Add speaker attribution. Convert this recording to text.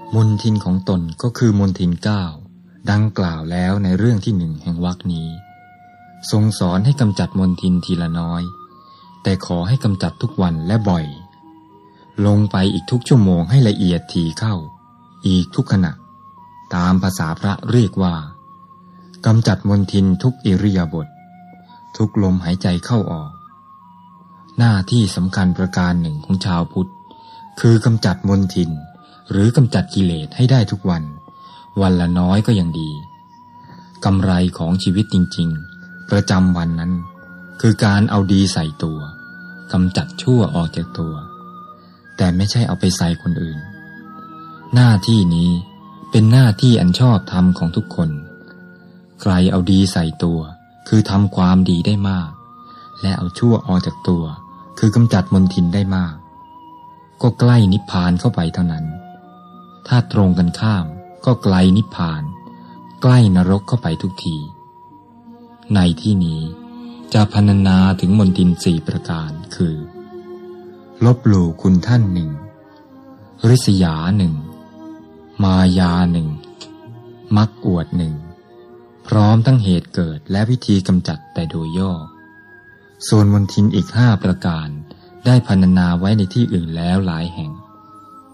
Speaker 1: มนทินของตนก็คือมนทิน9ดังกล่าวแล้วในเรื่องที่1แห่งวรรคนี้ทรงสอนให้กำจัดมนทินทีละน้อยแต่ขอให้กำจัดทุกวันและบ่อยลงไปอีกทุกชั่วโมงให้ละเอียดถี่เข้าอีกทุกขณะตามภาษาพระเรียกว่ากำจัดมนทินทุกอิริยาบถทุกลมหายใจเข้าออกหน้าที่สำคัญประการหนึ่งของชาวพุทธคือกำจัดมนทินหรือกำจัดกิเลสให้ได้ทุกวันวันละน้อยก็ยังดีกำไรของชีวิตจริงๆประจำวันนั้นคือการเอาดีใส่ตัวกำจัดชั่วออกจากตัวแต่ไม่ใช่เอาไปใส่คนอื่นหน้าที่นี้เป็นหน้าที่อันชอบธรรมของทุกคนใครเอาดีใส่ตัวคือทำความดีได้มากและเอาชั่วออกจากตัวคือกำจัดมลทินได้มากก็ใกล้นิพพานเข้าไปเท่านั้นถ้าตรงกันข้ามก็ไกลนิพพานใกล้นรกเข้าไปทุกทีในที่นี้จะพรรณนาถึงมลทิน4ประการคือลบหลู่คุณท่าน1ริษยา1มายา1มักอวด1พร้อมทั้งเหตุเกิดและวิธีกำจัดแต่โดยย่อส่วนมลทินอีก5ประการได้พรรณนาไว้ในที่อื่นแล้วหลายแห่ง